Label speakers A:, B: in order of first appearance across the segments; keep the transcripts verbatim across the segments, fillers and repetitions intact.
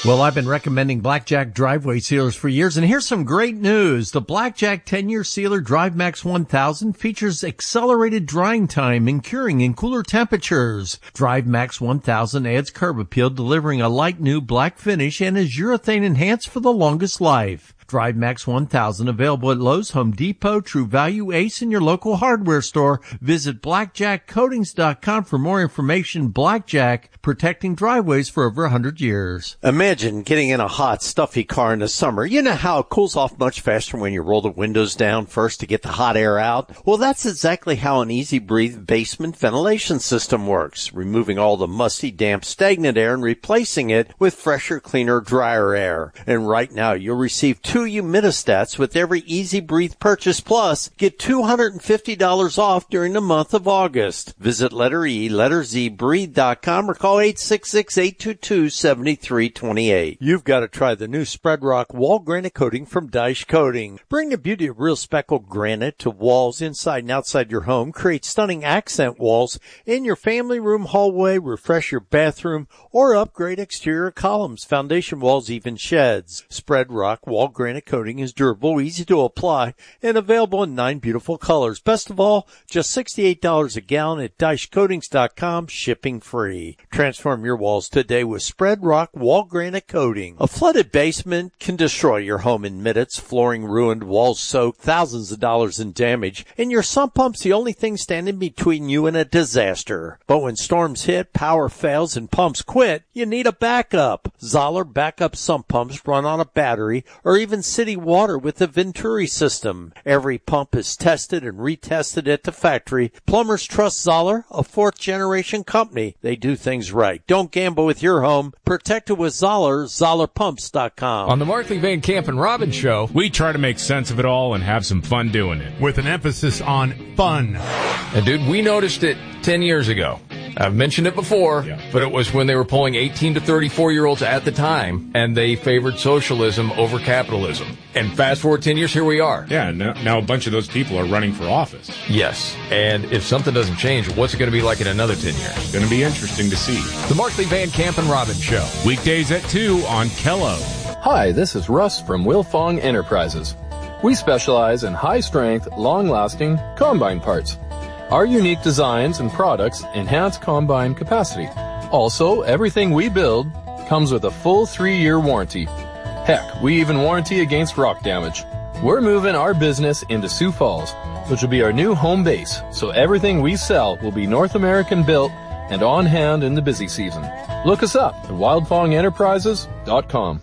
A: Well, I've been recommending Blackjack driveway sealers for years, and here's some great news. The Blackjack ten-year sealer DriveMax one thousand features accelerated drying time and curing in cooler temperatures. DriveMax one thousand adds curb appeal, delivering a light new black finish, and is urethane enhanced for the longest life. DriveMax one thousand available at Lowe's, Home Depot, True Value, Ace, and your local hardware store. Visit blackjack coatings dot com for more information. Blackjack, protecting driveways for over one hundred years.
B: Imagine getting in a hot, stuffy car in the summer. You know how it cools off much faster when you roll the windows down first to get the hot air out? Well, that's exactly how an Easy Breathe basement ventilation system works, removing all the musty, damp, stagnant air and replacing it with fresher, cleaner, drier air. And right now, you'll receive two humidistats with every Easy Breathe purchase, plus get two hundred fifty dollars off during the month of August. Visit letter E, letter Z, breathe dot com or call eight six six, eight two two, seven three two eight. You've got to try the new Spread Rock Wall Granite Coating from Dyche Coating. Bring the beauty of real speckled granite to walls inside and outside your home. Create stunning accent walls in your family room, hallway, refresh your bathroom, or upgrade exterior columns, foundation walls, even sheds. Spread Rock Wall Granite Coating is durable, easy to apply, and available in nine beautiful colors. Best of all, just sixty-eight dollars a gallon at dyche coatings dot com, shipping free. Transform your walls today with Spread Rock Wall Granite Coating. A flooded basement can destroy your home in minutes. Flooring ruined, walls soaked, thousands of dollars in damage, and your sump pump's the only thing standing between you and a disaster. But when storms hit, power fails, and pumps quit, you need a backup. Zoller backup sump pumps run on a battery or even city water with the Venturi system. Every pump is tested and retested at the factory. Plumbers trust Zoller, a fourth generation company. They do things right. Don't gamble with your home. Protect it with Zoller, zoller pumps dot com.
C: On the Markley Van Camp and Robbins Show,
D: we try to make sense of it all and have some fun doing it, with an emphasis on fun.
C: And dude, we noticed it ten years ago. I've mentioned it before, yeah. but it was when they were polling eighteen to thirty-four year olds at the time, and they favored socialism over capitalism. And fast forward ten years, here we are.
D: Yeah, now, now a bunch of those people are running for office.
C: Yes, and if something doesn't change, what's it going to be like in another ten years?
D: It's going to be interesting to see.
C: The Markley Van Camp and Robbins Show.
D: Weekdays at two on Kello.
E: Hi, this is Russ from Wilfong Enterprises. We specialize in high-strength, long-lasting combine parts. Our unique designs and products enhance combine capacity. Also, everything we build comes with a full three-year warranty. Heck, we even warranty against rock damage. We're moving our business into Sioux Falls, which will be our new home base, so everything we sell will be North American built and on hand in the busy season. Look us up at wildfong enterprises dot com.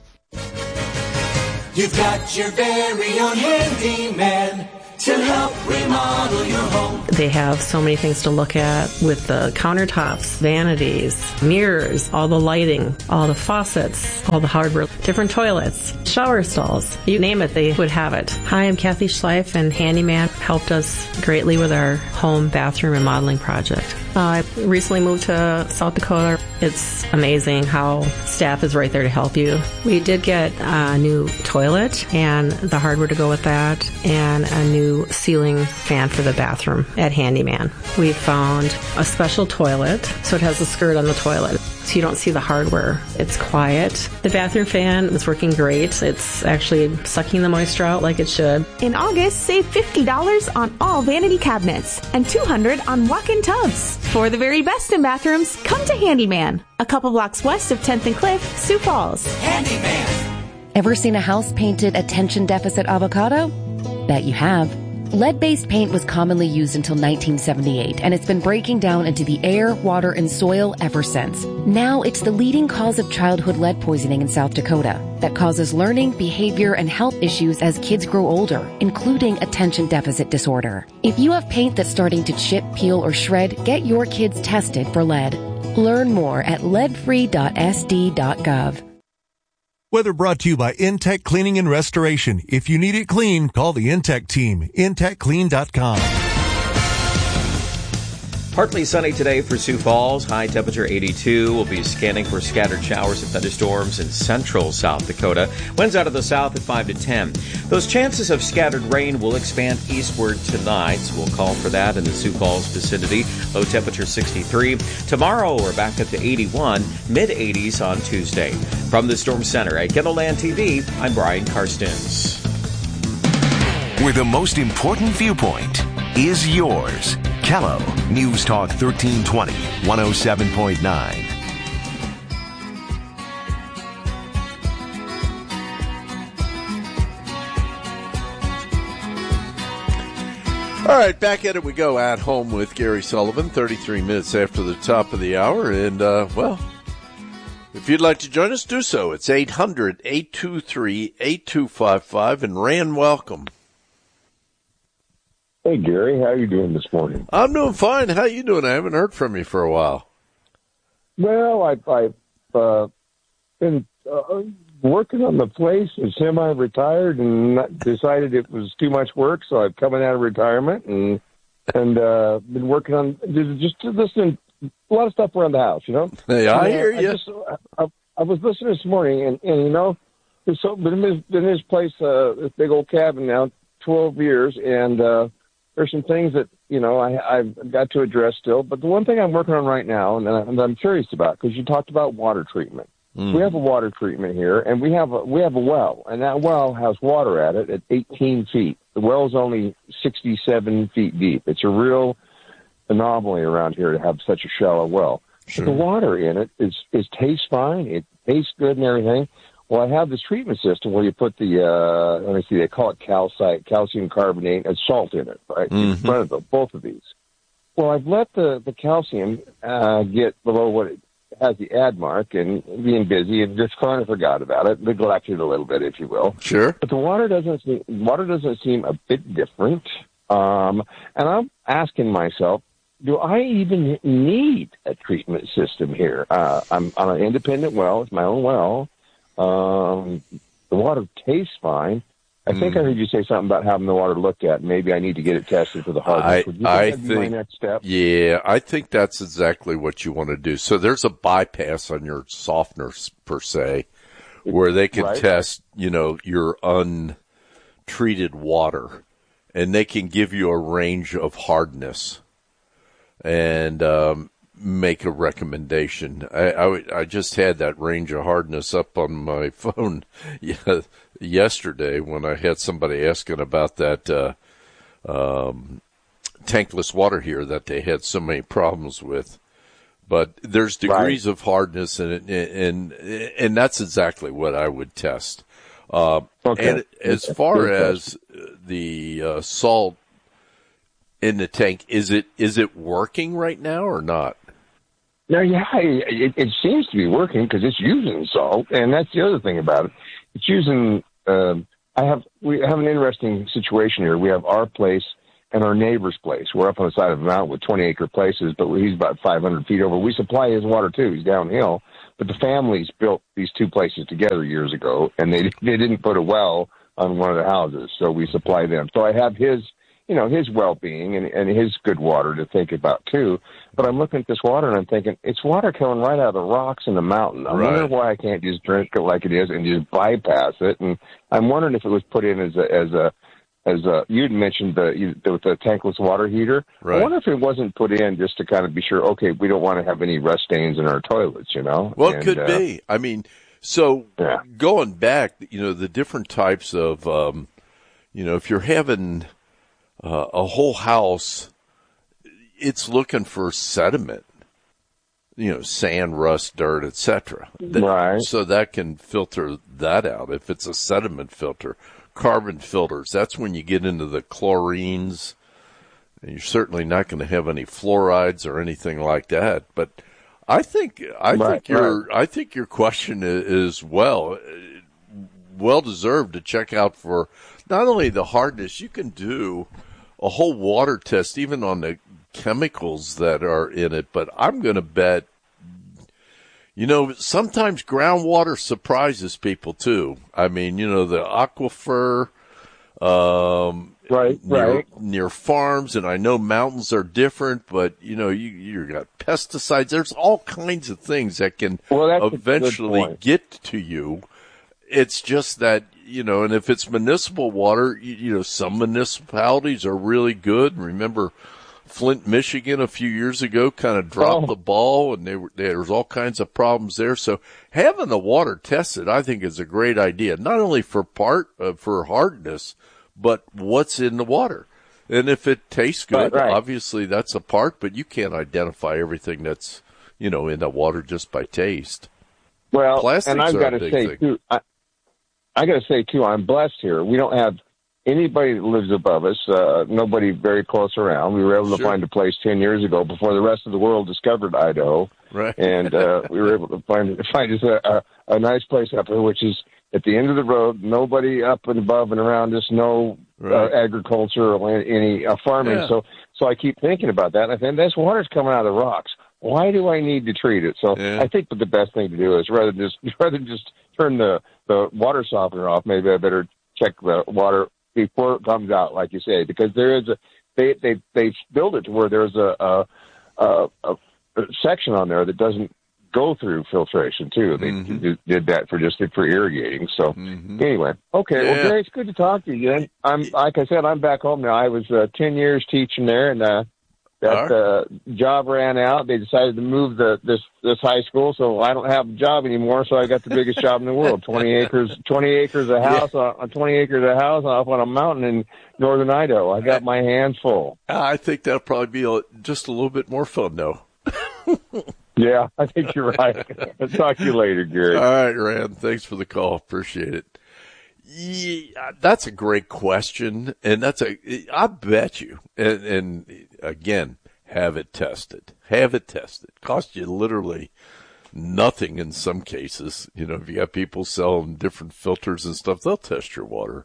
F: You've got your very own handyman to help remodel your home.
G: They have so many things to look at with the countertops, vanities, mirrors, all the lighting, all the faucets, all the hardware, different toilets, shower stalls. You name it, they would have it. Hi, I'm Kathy Schleif, and Handyman helped us greatly with our home bathroom remodeling project. Uh, I recently moved to South Dakota. It's amazing how staff is right there to help you. We did get a new toilet and the hardware to go with that, and a new ceiling fan for the bathroom at Handyman. We found a special toilet, so it has a skirt on the toilet, so you don't see the hardware. It's quiet. The bathroom fan is working great. It's actually sucking the moisture out like it should.
H: In August, save fifty dollars on all vanity cabinets and two hundred dollars on walk-in tubs. For the very best in bathrooms, come to Handyman, a couple blocks west of tenth and Cliff, Sioux Falls.
F: Handyman.
I: Ever seen a house painted attention deficit avocado? Bet you have. Lead-based paint was commonly used until nineteen seventy-eight, and it's been breaking down into the air, water, and soil ever since. Now it's the leading cause of childhood lead poisoning in South Dakota that causes learning, behavior, and health issues as kids grow older, including attention deficit disorder. If you have paint that's starting to chip, peel, or shred, get your kids tested for lead. Learn more at lead free dot s d dot gov.
J: Weather brought to you by Intech Cleaning and Restoration. If you need it clean, call the Intech team. intech clean dot com.
K: Partly sunny today for Sioux Falls. High temperature eighty-two. We'll be scanning for scattered showers and thunderstorms in central South Dakota. Winds out of the south at five to ten. Those chances of scattered rain will expand eastward tonight, so we'll call for that in the Sioux Falls vicinity. Low temperature sixty-three. Tomorrow we're back up to eighty-one, mid-eighties on Tuesday. From the Storm Center at KENDLLAND T V, I'm Brian Karstens.
L: Where the most important viewpoint is yours. Kello, News Talk thirteen twenty, one oh seven point nine.
B: All right, back at it we go. At Home with Gary Sullivan, thirty-three minutes after the top of the hour. And, uh, well, if you'd like to join us, do so. It's eight hundred, eight two three, eight two five five. And Rand, welcome.
M: Hey, Gary, how are you doing this morning?
B: I'm doing fine. How you doing? I haven't heard from you for a while.
M: Well, I, I've uh, been uh, working on the place and semi-retired and decided it was too much work, so I've come out of retirement and and uh, been working on just listening a lot of stuff around the house, you know?
B: Hey, I
M: and,
B: hear
M: uh,
B: you.
M: I, just, I, I was listening this morning, and, and you know, so been in his, been in his place, uh, this big old cabin now, twelve years, and uh, there's some things that, you know, I, I've got to address still. But the one thing I'm working on right now, and, I, and I'm curious about, because you talked about water treatment. Mm. We have a water treatment here, and we have a, we have a well, and that well has water at it at eighteen feet. The well is only sixty-seven feet deep. It's a real anomaly around here to have such a shallow well. Sure. But the water in it is, is tastes fine. It tastes good and everything. Well, I have this treatment system where you put the, uh, let me see, they call it calcite, calcium carbonate, and salt in it, right? Mm-hmm. In front of the, both of these. Well, I've let the, the calcium uh, get below what it has the ad mark, and being busy and just kind of forgot about it, neglected a little bit, if you will.
B: Sure.
M: But the water doesn't seem, water doesn't seem a bit different. Um, and I'm asking myself, do I even need a treatment system here? Uh, I'm on an independent well. It's my own well. Um, the water tastes fine. I think mm. I heard you say something about having the water looked at. Maybe I need to get it tested for the hardness. Would you think
B: I
M: that'd be
B: think,
M: my next step?
B: Yeah, I think that's exactly what you want to do. So there's a bypass on your softeners, per se, where they can right. test, you know, your untreated water, and they can give you a range of hardness and um make a recommendation. I, I, I just had that range of hardness up on my phone yeah, yesterday when I had somebody asking about that uh, um, tankless water here that they had so many problems with. But there's degrees right. of hardness, and and and that's exactly what I would test. Uh, okay. And as far as the uh, salt in the tank, is it is it working right now or not?
M: No, yeah, it, it seems to be working because it's using salt, and that's the other thing about it. It's using. Um, I have we have an interesting situation here. We have our place and our neighbor's place. We're up on the side of a mountain with twenty acre places, but he's about five hundred feet over. We supply his water too. He's downhill, but the families built these two places together years ago, and they they didn't put a well on one of the houses, so we supply them. So I have his. You know, his well-being and, and his good water to think about, too. But I'm looking at this water, and I'm thinking, it's water coming right out of the rocks in the mountain. I right. wonder why I can't just drink it like it is and just bypass it. And I'm wondering if it was put in as a, as a, as a, you'd mentioned the, the, the tankless water heater. Right. I wonder if it wasn't put in just to kind of be sure, okay, we don't want to have any rust stains in our toilets, you know?
B: Well,
M: and,
B: it could
M: uh,
B: be. I mean, so yeah. going back, you know, the different types of, um, you know, if you're having Uh, a whole house, it's looking for sediment, you know, sand, rust, dirt, et cetera.
M: Right.
B: So that can filter that out. If it's a sediment filter, carbon filters, that's when you get into the chlorines, and you're certainly not going to have any fluorides or anything like that. But I think I right, think your right. I think your question is well well deserved to check out for not only the hardness. You can do a whole water test, even on the chemicals that are in it. But I'm going to bet, you know, sometimes groundwater surprises people too. I mean, you know, the aquifer Um,
M: right,
B: near,
M: right.
B: near farms, and I know mountains are different, but you know, you you got pesticides. There's all kinds of things that can
M: well, that's
B: eventually get to you. It's just that, you know, and if it's municipal water, you, you know, some municipalities are really good. Remember, Flint, Michigan, a few years ago, kind of dropped
M: oh. the
B: ball, and they were, there was all kinds of problems there. So having the water tested, I think, is a great idea. Not only for part uh, for hardness, but what's in the water. And if it tastes good,
M: right, right.
B: obviously that's a part. But you can't identify everything that's, you know, in the water just by taste.
M: Well,
B: Plastics
M: and I've got to say
B: thing.
M: too. I, I got to say too, I'm blessed here. We don't have anybody that lives above us, uh, nobody very close around. We were able to
B: Sure.
M: find a place ten years ago before the rest of the world discovered Idaho.
B: Right.
M: And uh, we were able to find find us a, a, a nice place up here, which is at the end of the road, nobody up and above and around us, no
B: Right.
M: uh, agriculture or any uh, farming.
B: Yeah.
M: So so I keep thinking about that. And I think this water's coming out of the rocks. Why do I need to treat it? So
B: Yeah.
M: I think that the best thing to do is rather than just rather than just turn the, the water softener off, maybe I better check the water before it comes out, like you say, because there is a they they they build it to where there's a a, a, a section on there that doesn't go through filtration too. They
B: Mm-hmm.
M: did, did that for just for irrigating. So
B: Mm-hmm.
M: anyway, okay.
B: Yeah.
M: Well, Gary, it's good to talk to you. I'm like I said, I'm back home now. I was uh, ten years teaching there, and uh, that uh, job ran out. They decided to move the this this high school, so I don't have a job anymore. So I got the biggest job in the world: twenty acres, twenty acres of house, yeah. uh, twenty acres of house up on a mountain in northern Idaho. I got my hands full.
B: I think that'll probably be a, just a little bit more fun, though.
M: Yeah, I think you're right. I'll talk to you later, Gary.
B: All right, Rand. Thanks for the call. Appreciate it. Yeah, that's a great question, and that's a. I bet you, and, and again, have it tested. Have it tested. Cost you literally nothing in some cases. You know, if you got people selling different filters and stuff, they'll test your water.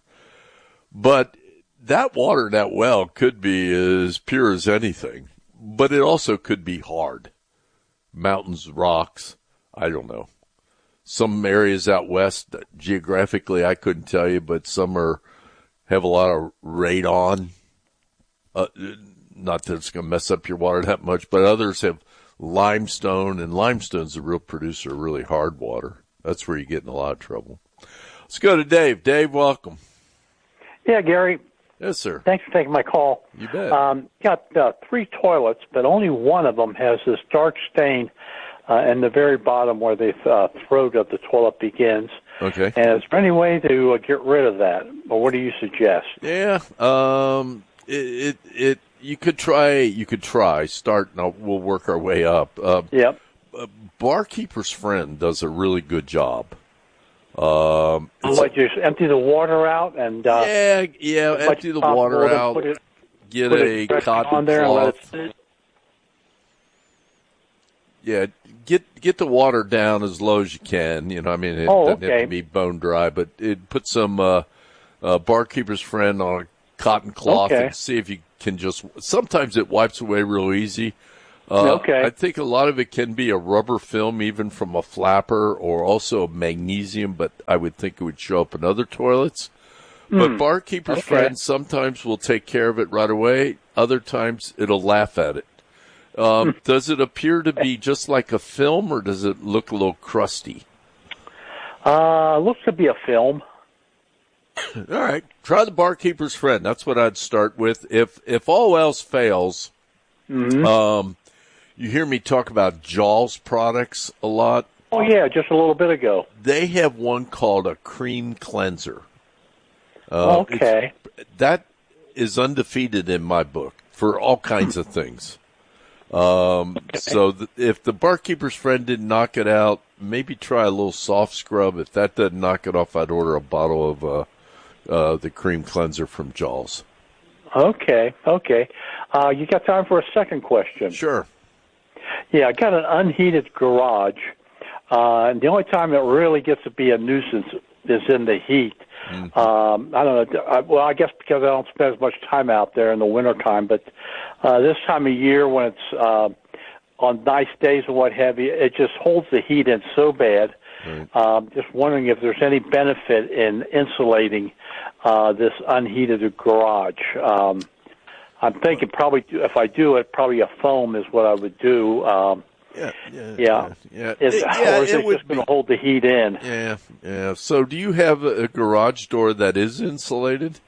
B: But that water, that well, could be as pure as anything, but it also could be hard. Mountains, rocks, I don't know. Some areas out west, geographically, I couldn't tell you, but some are have a lot of radon. Uh, not that it's going to mess up your water that much, but others have limestone, and limestone's the real producer of really hard water. That's where you get in a lot of trouble. Let's go to Dave. Dave, welcome.
N: Yeah, Gary.
B: Yes, sir.
N: Thanks for taking my call.
B: You bet.
N: Um, got uh, three toilets, but only one of them has this dark stain uh, in the very bottom where the uh, throat of the toilet begins.
B: Okay.
N: And is there any way to uh, get rid of that, or what do you suggest?
B: Yeah. Um. It. It. it you could try. You could try. Start. Now we'll work our way up. Uh,
N: yep.
B: Uh, Barkeeper's Friend does a really good job. Um,
N: what, just empty the water out and uh,
B: yeah, yeah, empty the water out. Put it, get
N: put
B: a cotton
N: on there
B: cloth.
N: And let it sit.
B: Yeah, get get the water down as low as you can. You know, I mean, it
N: oh,
B: doesn't
N: okay.
B: have to be bone dry, but it put some uh, uh, Barkeeper's Friend on a cotton cloth
N: okay.
B: and see if you can just. Sometimes it wipes away real easy. Uh,
N: okay.
B: I think a lot of it can be a rubber film, even from a flapper, or also a magnesium, but I would think it would show up in other toilets. Mm. But Barkeeper's
N: okay.
B: Friend sometimes will take care of it right away. Other times it'll laugh at it. Um, mm. Does it appear to be just like a film, or does it look a little crusty?
N: Uh, looks to be a film.
B: All right. Try the Barkeeper's Friend. That's what I'd start with. If if all else fails,
N: mm-hmm.
B: um, you hear me talk about Jaws products a lot.
N: Oh, yeah, just a little bit ago.
B: They have one called a cream cleanser. Uh,
N: okay.
B: That is undefeated in my book for all kinds of things. Um, okay. So th- if the Barkeeper's Friend didn't knock it out, maybe try a little soft scrub. If that doesn't knock it off, I'd order a bottle of uh, uh, the cream cleanser from Jaws.
N: Okay, okay. Uh, you got time for a second question?
B: Sure.
N: Yeah, I got an unheated garage, uh, and the only time it really gets to be a nuisance is in the heat. Mm-hmm. Um, I don't know. I, well, I guess because I don't spend as much time out there in the wintertime, but uh, this time of year when it's uh, on nice days and what have you, it just holds the heat in so bad. Right. Um, just wondering if there's any benefit in insulating uh, this unheated garage. Um, I'm thinking probably if I do it, probably a foam is what I would do. Um,
O: yeah, yeah,
N: yeah.
O: yeah. yeah.
N: Is,
O: it, yeah
N: or is
O: it,
N: it just going to hold the heat in?
O: Yeah, yeah. So, do you have a, a garage door that is insulated?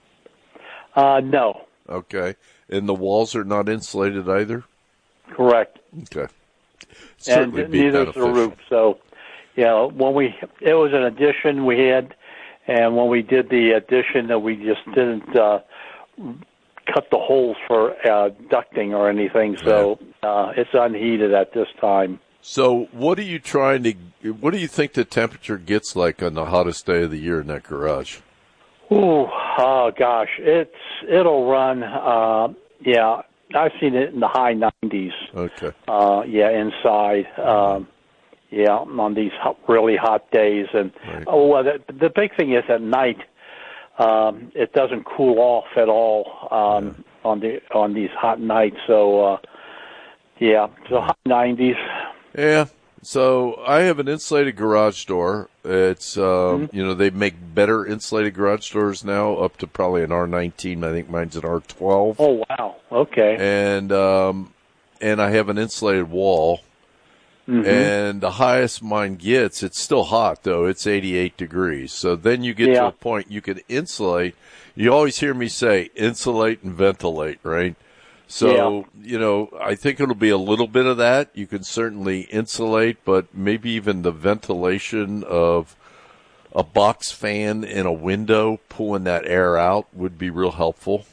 N: Uh, no.
O: Okay, and the walls are not insulated either?
N: Correct.
O: Okay.
N: Certainly and neither is the roof. So, yeah, when we it was an addition we had, and when we did the addition, that we just didn't uh, cut the holes for uh, ducting or anything. So uh, it's unheated at this time.
O: So, what are you trying to? What do you think the temperature gets like on the hottest day of the year in that garage?
N: Ooh, oh gosh, it's it'll run. Uh, yeah, I've seen it in the high nineties.
O: Okay.
N: Uh, yeah, inside. Um, yeah, on these hot, really hot days, and
O: right.
N: oh, well, the, the big thing is at night, um, it doesn't cool off at all um, yeah. on the on these hot nights. So, uh, yeah, so high nineties.
O: Yeah. So I have an insulated garage door. It's, um, mm-hmm. you know, they make better insulated garage doors now up to probably an R nineteen. I think mine's an R twelve.
N: Oh, wow. Okay.
O: And, um, and I have an insulated wall. Mm-hmm. And the highest mine gets, it's still hot though. It's eighty-eight degrees. So then you get
N: yeah.
O: to a point you can insulate. You always hear me say insulate and ventilate, right? So, yeah. you know, I think it'll be a little bit of that. You can certainly insulate, but maybe even the ventilation of a box fan in a window pulling that air out would be real helpful.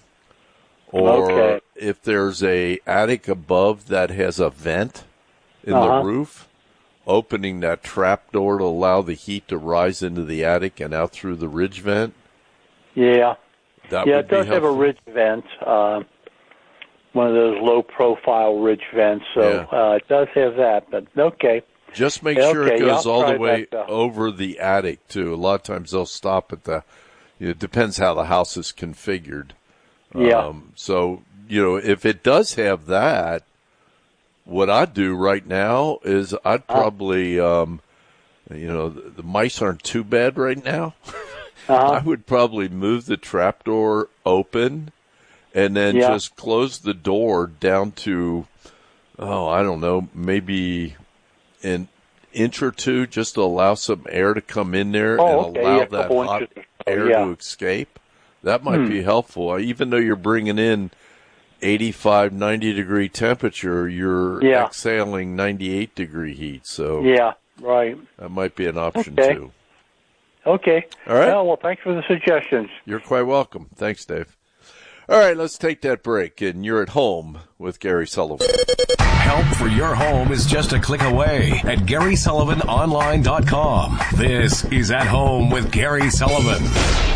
O: Or
N: okay.
O: if there's a attic above that has a vent in
N: uh-huh.
O: the roof, opening that trap door to allow the heat to rise into the attic and out through the ridge vent.
N: Yeah.
O: That
N: yeah,
O: would
N: it does
O: be
N: have a ridge vent. Uh, one of those low-profile ridge vents, so
O: yeah.
N: uh, it does have that, but okay.
O: Just make
N: okay,
O: sure it goes
N: yeah,
O: all the way
N: that, uh,
O: over the attic, too. A lot of times they'll stop at the, you know, it depends how the house is configured.
N: Yeah.
O: Um, so, you know, if it does have that, what I'd do right now is I'd probably, um, you know, the, the mice aren't too bad right now.
N: Uh-huh.
O: I would probably move the trapdoor open and then
N: yeah.
O: just close the door down to, oh, I don't know, maybe an inch or two just to allow some air to come in there
N: oh,
O: and
N: okay.
O: allow
N: yeah,
O: that hot
N: inches.
O: air
N: yeah.
O: to escape. That might
N: hmm.
O: be helpful. Even though you're bringing in eighty-five, ninety degree temperature, you're
N: yeah.
O: exhaling ninety-eight degree heat. So
N: yeah, right.
O: that might be an option
N: okay.
O: too.
N: Okay.
O: All right.
N: Well, well, thanks for the suggestions.
O: You're quite welcome. Thanks, Dave. All right, let's take that break, and you're at home with Gary Sullivan.
L: Help for your home is just a click away at Gary Sullivan Online dot com. This is At Home with Gary Sullivan.